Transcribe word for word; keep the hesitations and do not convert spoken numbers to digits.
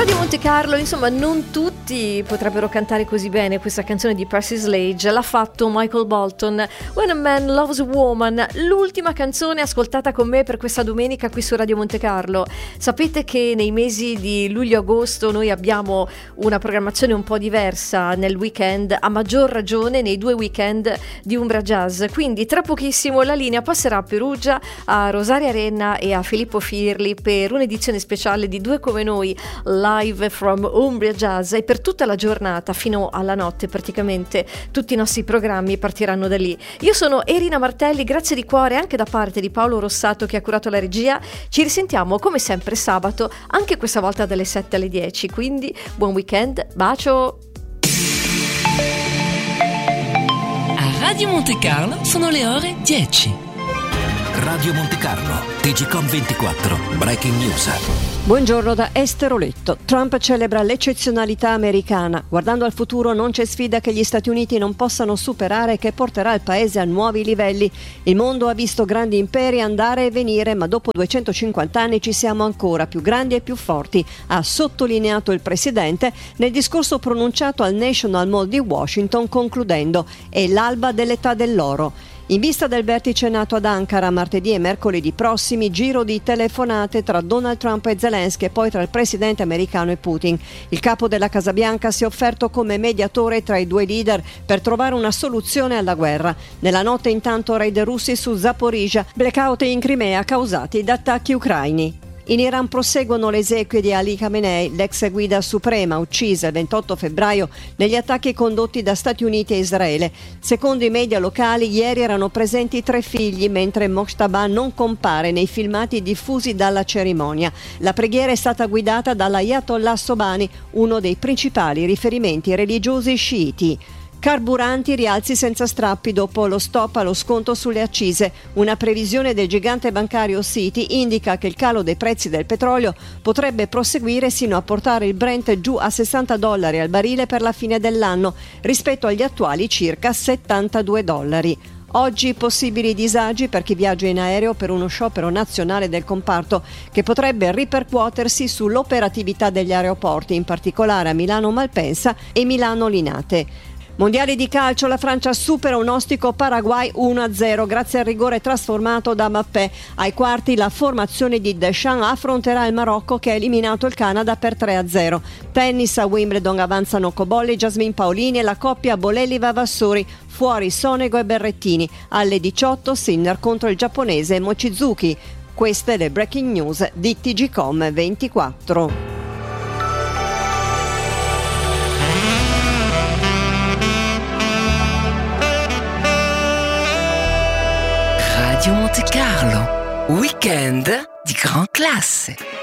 Radio Monte Carlo, insomma, non tutti potrebbero cantare così bene questa canzone di Percy Sledge. L'ha fatto Michael Bolton. When a Man Loves a Woman, l'ultima canzone ascoltata con me per questa domenica qui su Radio Monte Carlo. Sapete che nei mesi di luglio-agosto noi abbiamo una programmazione un po' diversa nel weekend, a maggior ragione nei due weekend di Umbria Jazz. Quindi tra pochissimo la linea passerà a Perugia, a Rosaria Renna e a Filippo Firli per un'edizione speciale di Due Come Noi live from Umbria Jazz, e per tutta la giornata fino alla notte praticamente tutti i nostri programmi partiranno da lì. Io sono Erina Martelli, grazie di cuore anche da parte di Paolo Rossato che ha curato la regia. Ci risentiamo come sempre sabato, anche questa volta dalle sette alle dieci, quindi buon weekend, bacio! A Radio Monte Carlo sono le ore dieci. Radio Monte Carlo, T G Com ventiquattro, Breaking News. Buongiorno da Esther Oletto. Trump celebra l'eccezionalità americana. Guardando al futuro non c'è sfida che gli Stati Uniti non possano superare, che porterà il paese a nuovi livelli. Il mondo ha visto grandi imperi andare e venire, ma dopo duecentocinquanta anni ci siamo ancora più grandi e più forti, ha sottolineato il presidente nel discorso pronunciato al National Mall di Washington, concludendo: è l'alba dell'età dell'oro. In vista del vertice nato ad Ankara martedì e mercoledì prossimi, giro di telefonate tra Donald Trump e Zelensky e poi tra il presidente americano e Putin. Il capo della Casa Bianca si è offerto come mediatore tra i due leader per trovare una soluzione alla guerra. Nella notte intanto raid russi su Zaporizhzhia, blackout in Crimea causati da attacchi ucraini. In Iran proseguono le esequie di Ali Khamenei, l'ex guida suprema uccisa il ventotto febbraio negli attacchi condotti da Stati Uniti e Israele. Secondo i media locali, ieri erano presenti tre figli, mentre Mojtaba non compare nei filmati diffusi dalla cerimonia. La preghiera è stata guidata dall'Ayatollah Sobhani, uno dei principali riferimenti religiosi sciiti. Carburanti, rialzi senza strappi dopo lo stop allo sconto sulle accise. Una previsione del gigante bancario Citi indica che il calo dei prezzi del petrolio potrebbe proseguire sino a portare il Brent giù a sessanta dollari al barile per la fine dell'anno, rispetto agli attuali circa settantadue dollari. Oggi possibili disagi per chi viaggia in aereo per uno sciopero nazionale del comparto che potrebbe ripercuotersi sull'operatività degli aeroporti, in particolare a Milano Malpensa e Milano Linate. Mondiali di calcio, la Francia supera un ostico Paraguay uno a zero grazie al rigore trasformato da Mbappé. Ai quarti la formazione di Deschamps affronterà il Marocco che ha eliminato il Canada per tre a zero. Tennis, a Wimbledon avanzano Cobolli, Jasmine Paolini e la coppia Bolelli-Vavassori, fuori Sonego e Berrettini. Alle diciotto Sinner contro il giapponese Mochizuki. Queste le breaking news di T G Com ventiquattro. Radio Monte Carlo, weekend di gran classe.